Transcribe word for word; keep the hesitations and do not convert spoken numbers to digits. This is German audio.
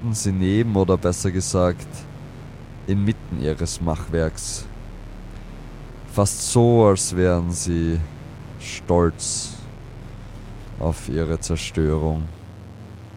standen sie neben, oder besser gesagt, inmitten ihres Machwerks. Fast so, als wären sie stolz auf ihre Zerstörung.